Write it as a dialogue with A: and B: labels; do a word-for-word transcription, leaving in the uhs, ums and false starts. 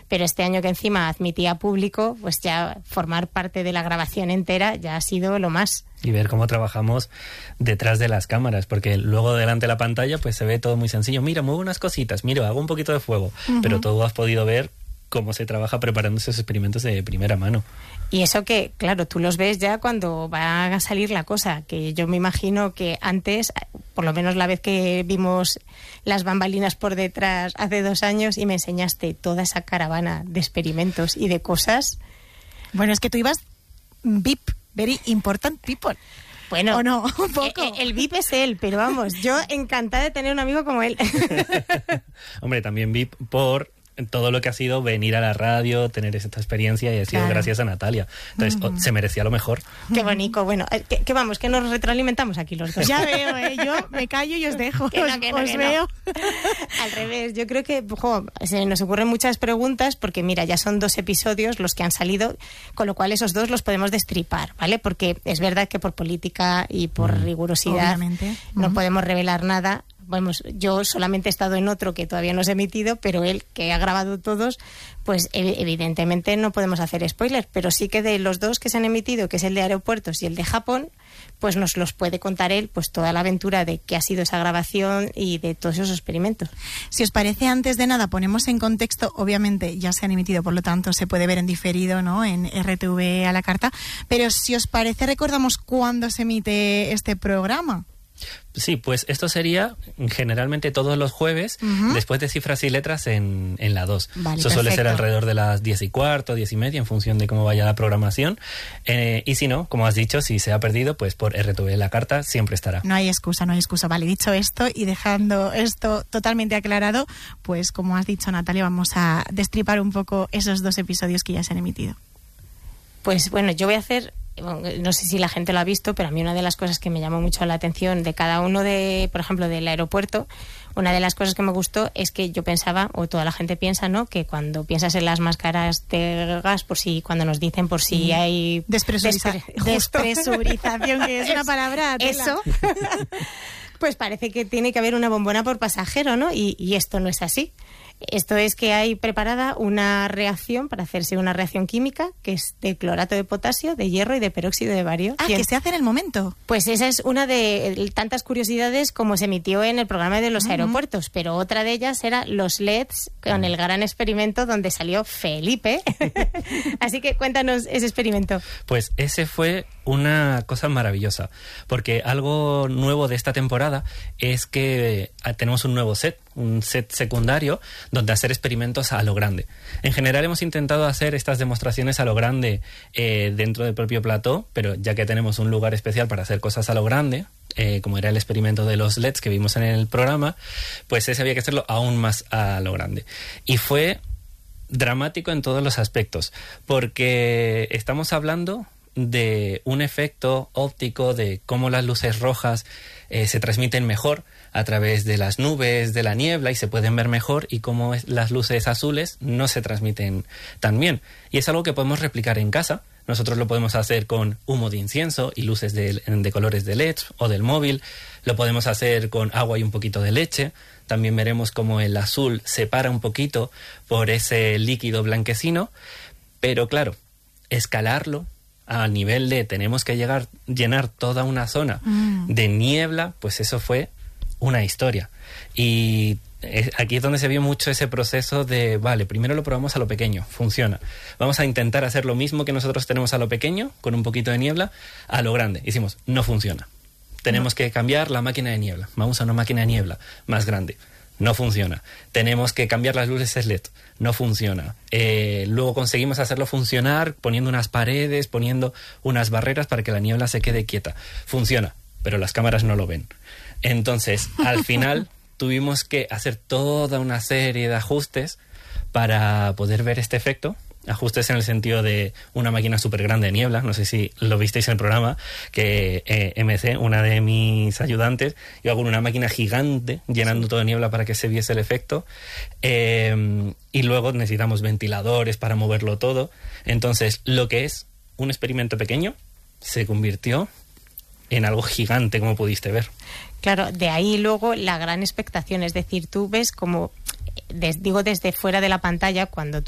A: pero este año que encima admitía público, pues ya formar parte de la grabación entera ya ha sido lo más.
B: Y ver cómo trabajamos detrás de las cámaras, porque luego delante de la pantalla pues se ve todo muy sencillo. Mira, muevo unas cositas, mira, hago un poquito de fuego, uh-huh. pero tú has podido ver cómo se trabaja preparando esos experimentos de primera mano.
A: Y eso que, claro, tú los ves ya cuando va a salir la cosa, que yo me imagino que antes, por lo menos la vez que vimos las bambalinas por detrás hace dos años y me enseñaste toda esa caravana de experimentos y de cosas.
C: Bueno, es que tú ibas V I P, Very Important People.
A: Bueno,
C: ¿o no? Un poco.
A: El, el V I P es él, pero vamos, yo encantada de tener un amigo como él.
B: Hombre, también V I P por todo lo que ha sido venir a la radio, tener esta experiencia, y ha sido claro. gracias a Natalia. Entonces, uh-huh. se merecía lo mejor.
A: Qué bonito. Bueno, que, que vamos, que nos retroalimentamos aquí los dos.
C: Ya veo, ¿eh? Yo me callo y os dejo.
A: Que no, que no,
C: os
A: que
C: veo.
A: No. Al revés, yo creo que jo, se nos ocurren muchas preguntas porque, mira, ya son dos episodios los que han salido, con lo cual esos dos los podemos destripar, ¿vale? Porque es verdad que por política y por mm. rigurosidad Obviamente. no uh-huh. podemos revelar nada. Vamos, yo solamente he estado en otro que todavía no se ha emitido, pero él, que ha grabado todos, pues evidentemente no podemos hacer spoilers, pero sí que de los dos que se han emitido, que es el de aeropuertos y el de Japón, pues nos los puede contar él, pues toda la aventura de qué ha sido esa grabación y de todos esos experimentos.
C: Si os parece, antes de nada, ponemos en contexto, obviamente ya se han emitido, por lo tanto se puede ver en diferido, ¿no?, en R T V a la carta, pero si os parece, recordamos cuándo se emite este programa.
B: Sí, pues esto sería generalmente todos los jueves, uh-huh. después de Cifras y Letras en, en la dos.
A: Vale,
B: Eso
A: perfecto.
B: Suele ser alrededor de las diez y cuarto, diez y media, en función de cómo vaya la programación. Eh, y si no, como has dicho, si se ha perdido, pues por R T V la carta siempre estará.
C: No hay excusa, no hay excusa. Vale, dicho esto y dejando esto totalmente aclarado, pues como has dicho, Natalia, vamos a destripar un poco esos dos episodios que ya se han emitido.
A: Pues bueno, yo voy a hacer... No sé si la gente lo ha visto, pero a mí una de las cosas que me llamó mucho la atención de cada uno de, por ejemplo, del aeropuerto, una de las cosas que me gustó es que yo pensaba, o toda la gente piensa, ¿no?, que cuando piensas en las máscaras de gas, por si, cuando nos dicen por si hay...
C: Despresuriza-
A: despre-
C: despresurización, que es una palabra... Tela.
A: Eso... Pues parece que tiene que haber una bombona por pasajero, ¿no? Y, y esto no es así. Esto es que hay preparada una reacción para hacerse una reacción química que es de clorato de potasio, de hierro y de peróxido de bario.
C: Ah, que se hace en el momento.
A: Pues esa es una de tantas curiosidades como se emitió en el programa de los uh-huh. aeropuertos, pero otra de ellas era los L E Ds con el gran experimento donde salió Felipe. Así que cuéntanos ese experimento.
B: Pues ese fue una cosa maravillosa, porque algo nuevo de esta temporada es que tenemos un nuevo set, un set secundario donde hacer experimentos a lo grande. En general hemos intentado hacer estas demostraciones a lo grande eh, dentro del propio plató, pero ya que tenemos un lugar especial para hacer cosas a lo grande, eh, como era el experimento de los L E Ds que vimos en el programa, pues ese había que hacerlo aún más a lo grande. Y fue dramático en todos los aspectos, porque estamos hablando de un efecto óptico, de cómo las luces rojas eh, se transmiten mejor a través de las nubes, de la niebla, y se pueden ver mejor, y cómo es, las luces azules no se transmiten tan bien. Y es algo que podemos replicar en casa. Nosotros lo podemos hacer con humo de incienso y luces de, de colores de L E D o del móvil. Lo podemos hacer con agua y un poquito de leche. También veremos cómo el azul separa un poquito por ese líquido blanquecino. Pero claro, escalarlo a nivel de tenemos que llegar llenar toda una zona mm. de niebla, pues eso fue una historia. Y aquí es donde se vio mucho ese proceso de, vale, primero lo probamos a lo pequeño, funciona. Vamos a intentar hacer lo mismo que nosotros tenemos a lo pequeño, con un poquito de niebla, a lo grande. Hicimos, no funciona. Tenemos no. que cambiar la máquina de niebla. Vamos a una máquina de niebla más grande. No funciona. Tenemos que cambiar las luces L E D. No funciona. Eh, luego conseguimos hacerlo funcionar poniendo unas paredes, poniendo unas barreras para que la niebla se quede quieta. Funciona, pero las cámaras no lo ven. Entonces, al final tuvimos que hacer toda una serie de ajustes para poder ver este efecto. Ajustes en el sentido de una máquina súper grande de niebla, no sé si lo visteis en el programa, que eh, M C, una de mis ayudantes, iba con una máquina gigante llenando sí. todo de niebla para que se viese el efecto, eh, y luego necesitamos ventiladores para moverlo todo. Entonces, lo que es un experimento pequeño se convirtió en algo gigante, como pudiste ver.
A: Claro, de ahí luego la gran expectación, es decir, tú ves como, des, digo desde fuera de la pantalla, cuando